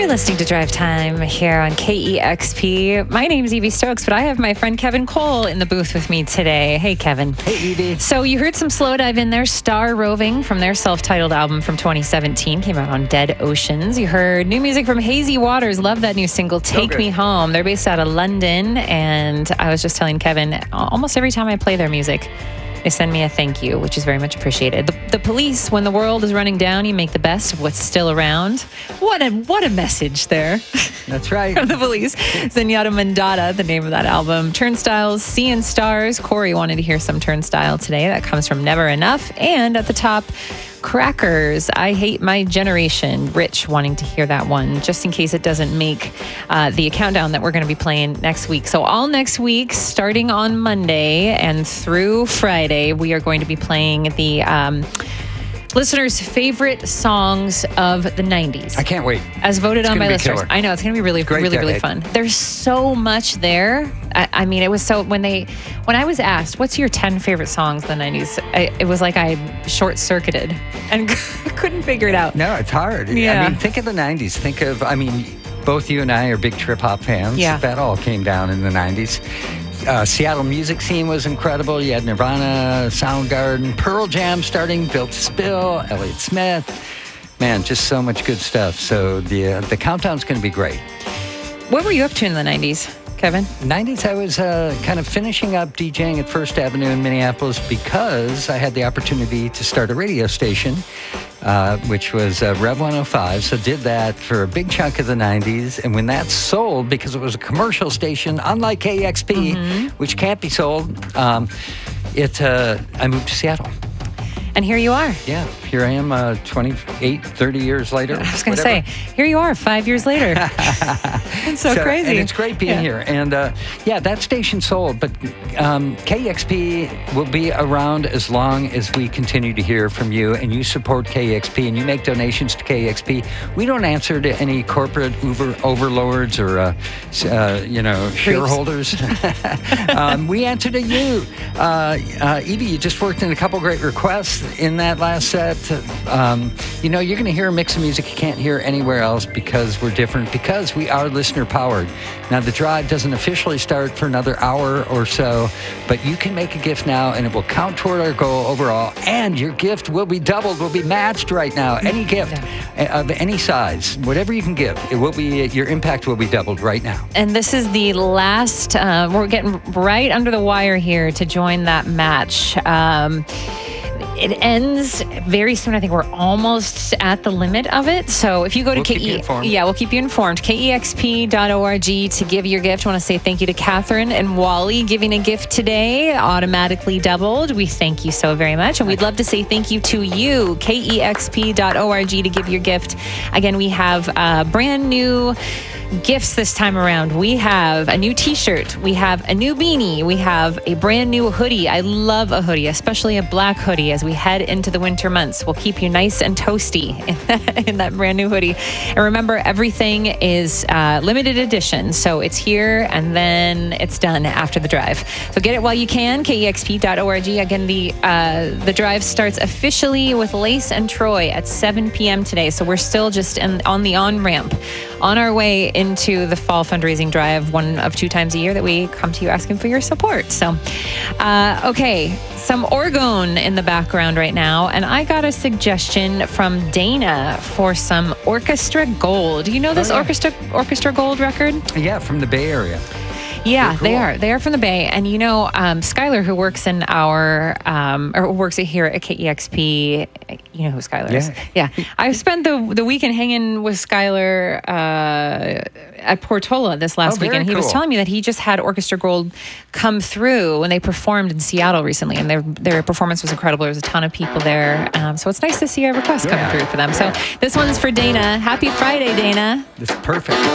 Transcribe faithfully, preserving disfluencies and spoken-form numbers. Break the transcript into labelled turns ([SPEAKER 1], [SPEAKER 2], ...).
[SPEAKER 1] You're listening to Drive Time here on K E X P. My name's Evie Stokes, but I have my friend Kevin Cole in the booth with me today. Hey, Kevin.
[SPEAKER 2] Hey, Evie.
[SPEAKER 1] So you heard some slow dive in there, Star Roving from their self-titled album from twenty seventeen, came out on Dead Oceans. You heard new music from Hazy Waters. Love that new single, Take
[SPEAKER 2] Okay.
[SPEAKER 1] Me Home. They're based out of London, and I was just telling Kevin, almost every time I play their music, they send me a thank you, which is very much appreciated. The, the Police, when the world is running down, you make the best of what's still around. What a what a message there.
[SPEAKER 2] That's right.
[SPEAKER 1] From the Police. Zenyatta Mandata, the name of that album. Turnstiles, Seeing Stars. Corey wanted to hear some Turnstile today. That comes from Never Enough. And at the top, Crackers, I Hate My Generation. Rich wanting to hear that one, just in case it doesn't make uh, the countdown that we're going to be playing next week. So all next week, starting on Monday and through Friday, we are going to be playing the um, listeners' favorite songs of the nineties.
[SPEAKER 2] I can't wait.
[SPEAKER 1] As voted
[SPEAKER 2] It's
[SPEAKER 1] on
[SPEAKER 2] gonna
[SPEAKER 1] by
[SPEAKER 2] be
[SPEAKER 1] listeners.
[SPEAKER 2] killer.
[SPEAKER 1] I know, it's going to be really,
[SPEAKER 2] Great
[SPEAKER 1] really, really
[SPEAKER 2] decade.
[SPEAKER 1] fun. There's so much there. I, I mean, it was so, when they, when I was asked, what's your ten favorite songs of the nineties? I, it was like I short-circuited and couldn't figure it out.
[SPEAKER 2] No, it's hard.
[SPEAKER 1] Yeah.
[SPEAKER 2] I mean, think of the nineties. Think of, I mean, both you and I are big trip-hop fans.
[SPEAKER 1] Yeah.
[SPEAKER 2] That all came down in the nineties. Uh, Seattle music scene was incredible. You had Nirvana, Soundgarden, Pearl Jam starting, Built to Spill, Elliott Smith. Man, just so much good stuff. So the uh, the countdown's going to be great.
[SPEAKER 1] What were you up to in the nineties, Kevin?
[SPEAKER 2] nineties, I was uh, kind of finishing up DJing at First Avenue in Minneapolis because I had the opportunity to start a radio station, uh, which was uh, Rev one oh five. So did that for a big chunk of the nineties. And when that sold, because it was a commercial station, unlike K E X P,
[SPEAKER 1] Mm-hmm.
[SPEAKER 2] which can't be sold, um, it uh, I moved to Seattle.
[SPEAKER 1] And here you are.
[SPEAKER 2] Yeah, here I am uh, twenty-eight, thirty years later.
[SPEAKER 1] I was going to say, here you are five years later. It's so, crazy.
[SPEAKER 2] And it's great being
[SPEAKER 1] Yeah.
[SPEAKER 2] here. And uh, yeah, that station sold, but um, K E X P will be around as long as we continue to hear from you and you support K E X P and you make donations to K E X P. We don't answer to any corporate over, overlords or, uh, uh, you know, shareholders. um, we answer to you. Uh, uh, Evie, you just worked in a couple great requests in that last set. Um, you know, you're going to hear a mix of music you can't hear anywhere else because we're different, because we are listener powered. Now, the drive doesn't officially start for another hour or so, but you can make a gift now and it will count toward our goal overall, and your gift will be doubled, will be matched right now. Any gift of any size, whatever you can give, it will be, your impact will be doubled right now.
[SPEAKER 1] And this is the last, uh, we're getting right under the wire here to join that match. Um, It ends very soon. I think we're almost at the limit of it. So if you go to
[SPEAKER 2] We'll
[SPEAKER 1] K E,
[SPEAKER 2] keep you informed.
[SPEAKER 1] yeah, we'll keep you informed. K E X P dot org to give your gift. I want to say thank you to Catherine and Wally giving a gift today, automatically doubled. We thank you so very much, and we'd love to say thank you to you. K E X P dot org to give your gift. Again, we have uh, brand new gifts this time around. We have a new t-shirt, we have a new beanie, we have a brand new hoodie. I love a hoodie, especially a black hoodie as we head into the winter months. We'll keep you nice and toasty in that, in that brand new hoodie. And remember, everything is uh, limited edition, so it's here and then it's done after the drive. So get it while you can. K E X P dot org. Again, the uh, the drive starts officially with Lace and Troy at seven p.m. today, so we're still just in, on the on-ramp, on our way into the fall fundraising drive, one of two times a year that we come to you asking for your support. So, uh, okay, some Orgone in the background right now, and I got a suggestion from Dana for some Orchestra Gold. Do you know this
[SPEAKER 2] Oh, yeah.
[SPEAKER 1] Orchestra Orchestra Gold record?
[SPEAKER 2] Yeah, from the Bay Area.
[SPEAKER 1] Yeah,
[SPEAKER 2] They're
[SPEAKER 1] they
[SPEAKER 2] cool.
[SPEAKER 1] are. They are from the Bay. And you know, um, Skylar, who works in our, um, or works here at K E X P, you know who Skylar is.
[SPEAKER 2] Yeah.
[SPEAKER 1] Yeah. I spent the the weekend hanging with Skylar uh, at Portola this last
[SPEAKER 2] Oh, very
[SPEAKER 1] weekend. He was
[SPEAKER 2] cool.
[SPEAKER 1] telling me that he just had Orchestra Gold come through when they performed in Seattle recently, and their their performance was incredible. There was a ton of people there. Um, so it's nice to see a request
[SPEAKER 2] Yeah.
[SPEAKER 1] coming through for them. So this one's for Dana. Happy Friday, Dana.
[SPEAKER 2] It's perfect.